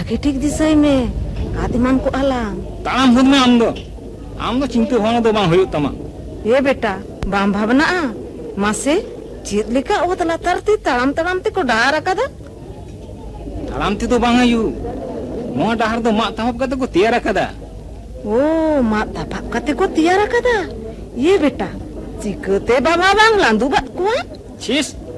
भागे ठीक दिसाई में आदिमान को आलाम ताम हुद में आम दो चिंता भावना दो बांग हुई तमा ये बेटा बाम भावना मासे चेत लेका ओत लातार ती ताड़ाम ते को डार अकादा ताड़ाम ती तो बांग आयु मोह डाहर दो मा ताहब कते को तैयार अकादा ओ मा ताहब कते को तैयार अकादा ये बेटा चिकते बाबा बांग लांदू बात को चीस